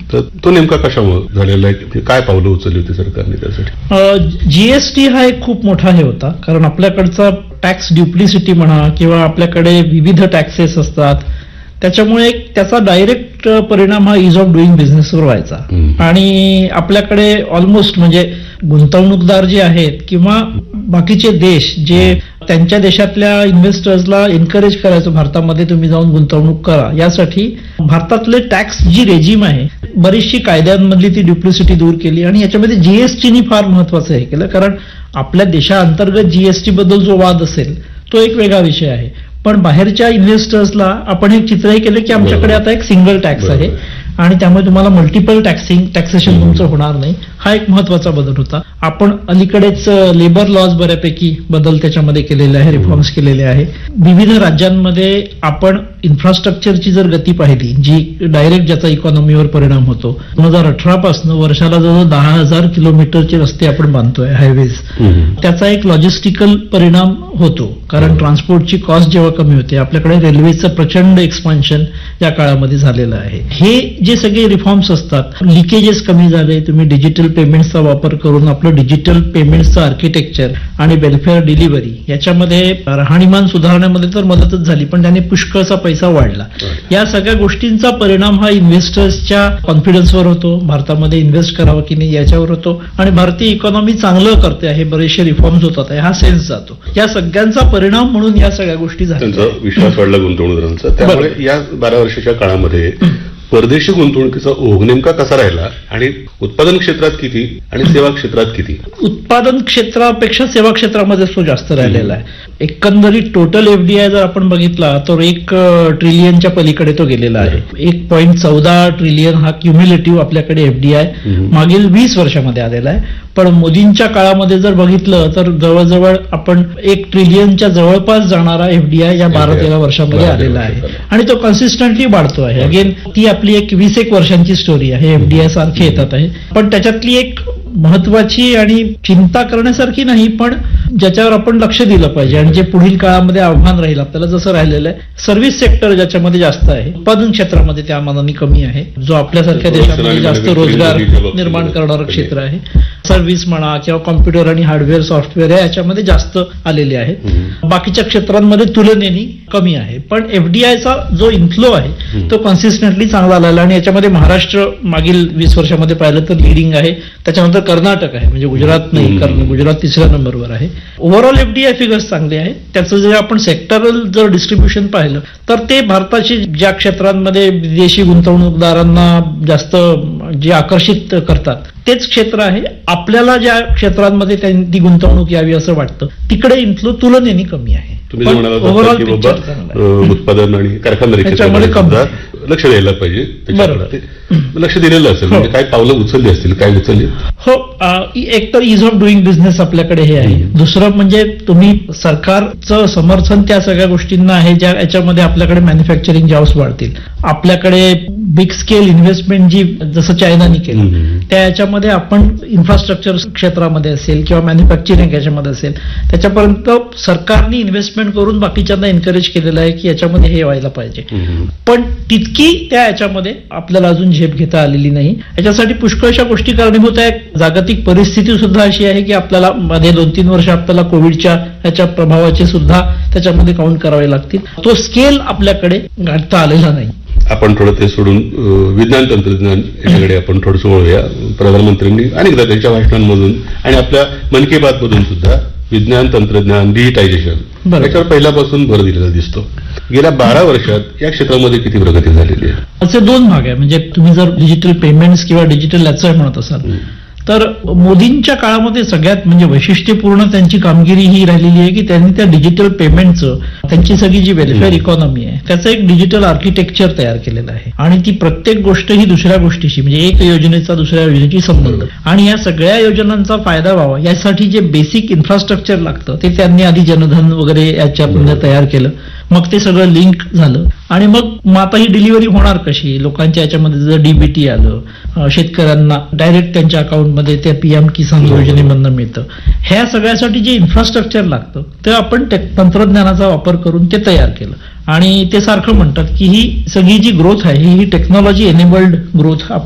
तर तो नेमका कशामुळे झालेला आहे, काय पावलं उचलली होती सरकारने त्यासाठी? जीएसटी हा एक खूप मोठा हे होता, कारण आपल्याकडचा टॅक्स ड्युप्लिसिटी म्हणा किंवा आपल्याकडे विविध टॅक्सेस असतात, त्याच्यामुळे त्याचा डायरेक्ट परिणाम हा इज ऑफ डुईंग बिझनेसवर व्हायचा. आणि आपल्याकडे ऑलमोस्ट म्हणजे गुंतवणूकदार जे आहेत किंवा बाकीचे देश जे त्यांच्या देशातल्या इन्व्हेस्टर्सला एनकरेज करायचं भारतामध्ये तुम्ही जाऊन गुंतवणूक करा, यासाठी भारतातले टॅक्स जी रेजिम आहे बरीचशी कायद्यांमधली ती ड्युप्लिसिटी दूर केली. आणि याच्यामध्ये जीएसटीनी फार महत्वाचं हे केलं, कारण आपल्या देशाअंतर्गत जीएसटी बद्दल जो वाद असेल तो एक वेगळा विषय आहे, पण बाहेरच्या इन्व्हेस्टर्सला आपण एक चित्रही केलं की आमच्याकडे आता एक सिंगल टॅक्स आहे आणि त्यामुळे तुम्हाला मल्टिपल टॅक्सेशन तुमचं होणार नाही. हा एक महत्वाचा बदल होता. आपण अलीकडेच लेबर लॉज बऱ्यापैकी बदल त्याच्यामध्ये केलेले आहे, रिफॉर्म्स केलेले आहे. विविध राज्यांमध्ये आपण इन्फ्रास्ट्रक्चरची जर गती पाहिली, जी डायरेक्ट ज्याचा इकॉनॉमीवर परिणाम होतो, 2018 पासून वर्षाला जवळ 10,000 किलोमीटरचे रस्ते आपण बांधतोय, हायवेज. त्याचा एक लॉजिस्टिकल परिणाम होतो, कारण ट्रान्सपोर्टची कॉस्ट जेव्हा कमी होते, आपल्याकडे रेल्वेचं प्रचंड एक्सपान्शन या काळामध्ये झालेलं आहे. हे जे सगळे रिफॉर्म्स असतात, लिकेजेस कमी झाले, तुम्ही डिजिटल पेमेंट्सचा वापर करून आपलं डिजिटल पेमेंट्सचं आर्किटेक्चर आणि वेलफेअर डिलिव्हरी याच्यामध्ये राहणीमान सुधारण्यामध्ये तर मदतच झाली, पण त्याने पुष्कळचा पैसा वाढला. या सगळ्या गोष्टींचा परिणाम हा इन्व्हेस्टर्सच्या कॉन्फिडन्सवर होतो, भारतामध्ये इन्व्हेस्ट करावं की नाही याच्यावर होतो, आणि भारतीय इकॉनॉमी चांगलं करते आहे, बरेचसे रिफॉर्म्स होतात आहे, हा सेन्स जातो. या सगळ्यांचा परिणाम म्हणून या सगळ्या गोष्टी झाल्या, त्यांचा विश्वास वाढला गुंतवणूकदारांचा. त्यामुळे या 12 वर्षाच्या काळामध्ये परदेशी गुंतवणुकीचा ओघ नेमका कसा राहिला आणि उत्पादन क्षेत्रात किती आणि सेवा क्षेत्रात किती? उत्पादन क्षेत्रापेक्षा सेवा क्षेत्रामध्ये तो जास्त राहिलेला आहे. एकंदरीत टोटल एफडीआय जर आपण बघितला तर 1 ट्रिलियनच्या पलीकडे तो गेलेला आहे. 1.14 ट्रिलियन हा क्युम्युलेटिव्ह आपल्याकडे एफडीआय मागील 20 वर्षामध्ये आलेला आहे. पण मोदींच्या काळामध्ये जर बघितलं तर जवळजवळ आपण 1 ट्रिलियनच्या जवळपास जाणारा एफडीआय या 12-13 वर्षामध्ये आलेला आहे आणि तो कन्सिस्टंटली वाढतो आहे. अगेन ती आपली एक 20-1 वर्षांची स्टोरी आहे. एफडीआय सारखे येतात आहे, पण त्याच्यातली एक महत्वाची आणि चिंता करण्यासारखी नाही, पण ज्याच्यावर आपण लक्ष दिलं पाहिजे आणि जे पुढील काळामध्ये आव्हान राहील आपल्याला, जसं राहिलेलं आहे सर्व्हिस सेक्टर ज्याच्यामध्ये जास्त आहे, उत्पादन क्षेत्रामध्ये त्या मानाने कमी आहे, जो आपल्यासारख्या देशामध्ये जास्त रोजगार निर्माण करणारं क्षेत्र आहे. सर्व्हिस म्हणा किंवा कॉम्प्युटर आणि हार्डवेअर सॉफ्टवेअर याच्यामध्ये जास्त आलेले आहेत. बाकीच्या क्षेत्रांमध्ये तुलनेने कमी आहे, पण एफडीआयचा जो इन्फ्लो आहे तो कन्सिस्टंटली चांगला आलेला आणि याच्यामध्ये महाराष्ट्र मागील 20 वर्षामध्ये पाहिलं तर लिडिंग आहे. त्याच्यानंतर कर्नाटक आहे, म्हणजे गुजरात नाही, गुजरात 3ऱ्या नंबरवर आहे. ओव्हरऑल एफडीआय फिगर्स चांगले आहेत. त्याचं जर आपण सेक्टरल जर डिस्ट्रीब्युशन पाहिलं तर ते भारताची ज्या क्षेत्रांमध्ये विदेशी गुंतवणूकदारांना जास्त जे आकर्षित करतात तेच क्षेत्र आहे. आपल्याला ज्या क्षेत्रांमध्ये ती गुंतवणूक यावी असं वाटतं तिकडे इन्फ्लो तुलनेने कमी आहे. ओव्हरऑल उत्पादन आणि कारखानदारी क्षेत्रामध्ये लक्ष द्यायला पाहिजे, लक्ष दिलेलं असेल. म्हणजे काय पावलं उचलली असतील, काय उचलली? हो, एक तर इज ऑफ डुईंग बिझनेस आपल्याकडे हे आहे. दुसरं म्हणजे तुम्ही सरकारचं समर्थन त्या सगळ्या गोष्टींना आहे ज्या याच्यामध्ये आपल्याकडे मॅन्युफॅक्चरिंग जॉब्स वाढतील. आपल्याकडे बिग स्केल इन्व्हेस्टमेंट जी जसं चायनाने केलं त्या याच्यामध्ये आपण इन्फ्रास्ट्रक्चर क्षेत्रामध्ये असेल किंवा मॅन्युफॅक्चरिंग याच्यामध्ये असेल त्याच्यापर्यंत सरकारने इन्व्हेस्टमेंट करून बाकीच्यांना एनकरेज केलेलं आहे की याच्यामध्ये हे व्हायला पाहिजे. पण तितकी त्या याच्यामध्ये आपल्याला अजून झेप घेता आलेली नाही. याच्यासाठी पुष्कळशा गोष्टी कारणीभूत आहे. जागतिक परिस्थिती सुद्धा अशी आहे की आपल्याला मध्ये 2-3 वर्ष आपल्याला कोविडच्या ह्याच्या प्रभावाचे सुद्धा त्याच्यामध्ये काउंट करावे लागतील. तो स्केल आपल्याकडे गाठता आलेला नाही. आपण थोडं ते सोडून विज्ञान तंत्रज्ञान याच्याकडे आपण थोडंसं वळूया. प्रधानमंत्र्यांनी अनेकदा त्यांच्या भाषणांमधून आणि आपल्या मन की बात मधून सुद्धा विज्ञान तंत्रज्ञान, डिजिटायझेशन याच्यावर पहिल्यापासून भर दिलेला दिसतो. गेल्या 12 वर्षात या क्षेत्रामध्ये किती प्रगती झालेली आहे? असे 2 भाग आहे. म्हणजे तुम्ही जर डिजिटल पेमेंट्स किंवा डिजिटल याचं म्हणत असाल तर मोदींच्या काळामध्ये सगळ्यात म्हणजे वैशिष्ट्यपूर्ण त्यांची कामगिरी ही राहिलेली आहे की त्यांनी त्या डिजिटल पेमेंटचं, त्यांची सगळी जी वेलफेअर इकॉनॉमी आहे त्याचं एक डिजिटल आर्किटेक्चर तयार केलेलं आहे आणि ती प्रत्येक गोष्ट ही दुसऱ्या गोष्टीशी म्हणजे एक योजनेचा दुसऱ्या योजनेची संबंध आणि या सगळ्या योजनांचा फायदा व्हावा यासाठी जे बेसिक इन्फ्रास्ट्रक्चर लागतं ते त्यांनी आधी जनधन वगैरे याच्यामध्ये तयार केलं. मग ते सगळं लिंक झालं आणि मग आता ही डिलिव्हरी होणार कशी? लोकांच्या याच्यामध्ये जर डीबीटी आलं, शेतकऱ्यांना डायरेक्ट त्यांच्या अकाउंटमध्ये त्या पीएम किसान योजनेमधनं मिळतं. ह्या सगळ्यासाठी जे इन्फ्रास्ट्रक्चर लागतं ते आपण तंत्रज्ञानाचा वापर करून ते तयार केलं आणि ते सारखं म्हणतात की ही सगळी जी ग्रोथ आहे ही टेक्नॉलॉजी एनेबल्ड ग्रोथ